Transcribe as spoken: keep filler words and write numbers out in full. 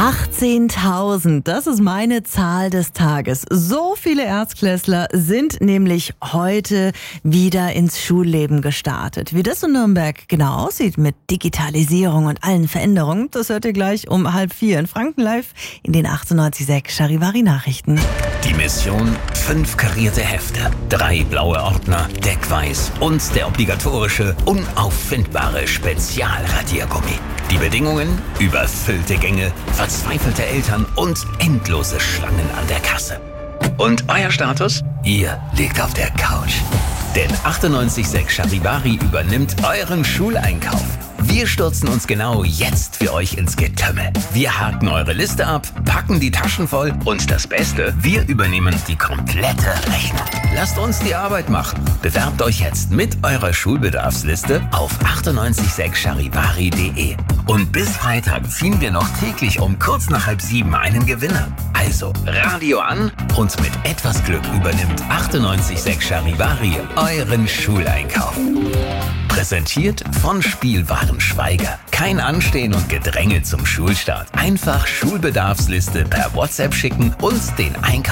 achtzehntausend, das ist meine Zahl des Tages. So viele Erstklässler sind nämlich heute wieder ins Schulleben gestartet. Wie das in Nürnberg genau aussieht mit Digitalisierung und allen Veränderungen, das hört ihr gleich um halb vier in Franken live in den achtundneunzig Komma sechs Charivari-Nachrichten. Die Mission: fünf karierte Hefte, drei blaue Ordner, Deckweiß und der obligatorische, unauffindbare Spezialradiergummi. Die Bedingungen: überfüllte Gänge, verzweifelte Eltern und endlose Schlangen an der Kasse. Und euer Status? Ihr liegt auf der Couch. Denn achtundneunzig Komma sechs Charivari übernimmt euren Schuleinkauf. Wir stürzen uns genau jetzt für euch ins Getümmel. Wir haken eure Liste ab, packen die Taschen voll und das Beste: wir übernehmen die komplette Rechnung. Lasst uns die Arbeit machen. Bewerbt euch jetzt mit eurer Schulbedarfsliste auf achtundneunzig Komma sechs charivari punkt de. Und bis Freitag ziehen wir noch täglich um kurz nach halb sieben einen Gewinner. Also Radio an und mit etwas Glück übernimmt achtundneunzig Komma sechs Charivari euren Schuleinkauf. Präsentiert von Spielwaren Schweiger. Kein Anstehen und Gedränge zum Schulstart. Einfach Schulbedarfsliste per WhatsApp schicken und den Einkauf